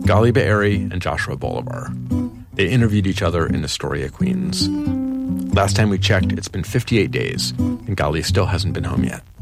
Gali Be'eri and Joshua Bolivar. They interviewed each other in Astoria, Queens. Last time we checked, it's been 58 days, and Gali still hasn't been home yet.